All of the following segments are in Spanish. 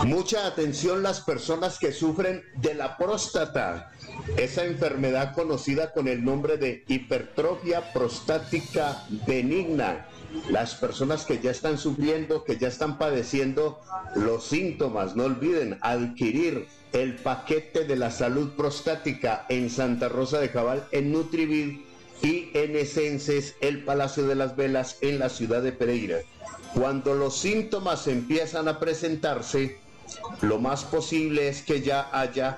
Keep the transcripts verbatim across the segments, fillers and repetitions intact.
Mucha atención las personas que sufren de la próstata, esa enfermedad conocida con el nombre de hipertrofia prostática benigna. Las personas que ya están sufriendo, que ya están padeciendo los síntomas, no olviden adquirir el paquete de la salud prostática en Santa Rosa de Cabal, en Nutrivid, y en Esences, el Palacio de las Velas, en la ciudad de Pereira. Cuando los síntomas empiezan a presentarse, lo más posible es que ya haya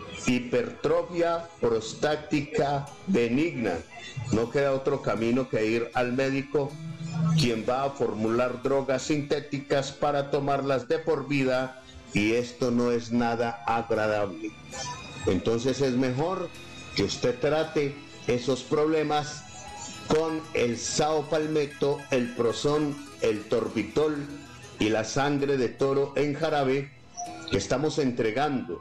hipertrofia prostática benigna. No queda otro camino que ir al médico, quien va a formular drogas sintéticas para tomarlas de por vida, y esto no es nada agradable. Entonces es mejor que usted trate esos problemas con el saopalmeto, el prozón, el torbitol y la sangre de toro en jarabe que estamos entregando.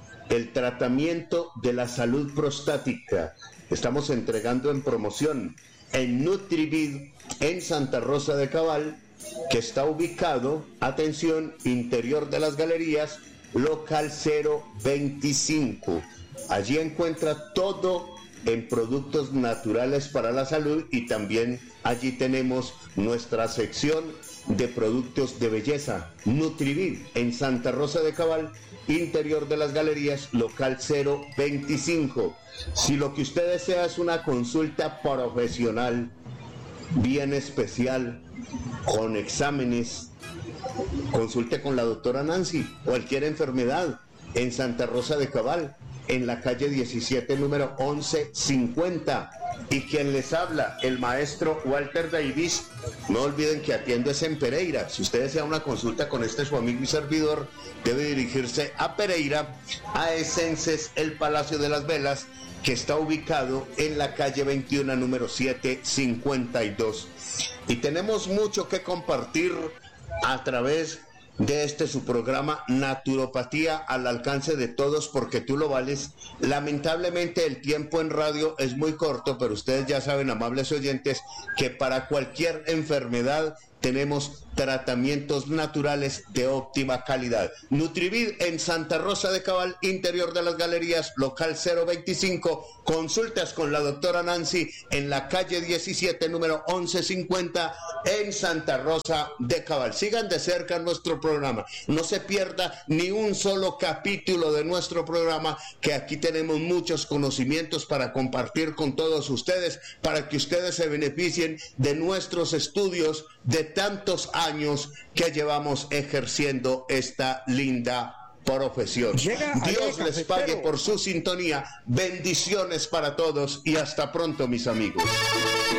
El tratamiento de la salud prostática estamos entregando en promoción en Nutrivid, en Santa Rosa de Cabal, que está ubicado, atención, interior de las galerías, local cero veinticinco. Allí encuentra todo en productos naturales para la salud, y también allí tenemos nuestra sección de productos de belleza. Nutrivid, en Santa Rosa de Cabal, interior de las galerías, local cero veinticinco. Si lo que usted desea es una consulta profesional, bien especial, con exámenes, consulte con la doctora Nancy. Cualquier enfermedad en Santa Rosa de Cabal, en la calle diecisiete, número once cincuenta. Y quien les habla, el maestro Walter Davis. No olviden que atiendo es en Pereira. Si usted desea una consulta con este su amigo y servidor, debe dirigirse a Pereira, a Esences, el Palacio de las Velas, que está ubicado en la calle veintiuno, número setecientos cincuenta y dos. Y tenemos mucho que compartir a través de este su programa Naturopatía al alcance de todos, porque tú lo vales. Lamentablemente el tiempo en radio es muy corto, pero ustedes ya saben, amables oyentes, que para cualquier enfermedad tenemos tratamientos naturales de óptima calidad. Nutrivid en Santa Rosa de Cabal, interior de las galerías, local cero veinticinco. Consultas con la doctora Nancy en la calle diecisiete, número once cincuenta, en Santa Rosa de Cabal. Sigan de cerca nuestro programa. No se pierda ni un solo capítulo de nuestro programa, que aquí tenemos muchos conocimientos para compartir con todos ustedes, para que ustedes se beneficien de nuestros estudios de tantos años que llevamos ejerciendo esta linda profesión. Llega Dios les cafetero. pague por su sintonía. Bendiciones para todos y hasta pronto, mis amigos.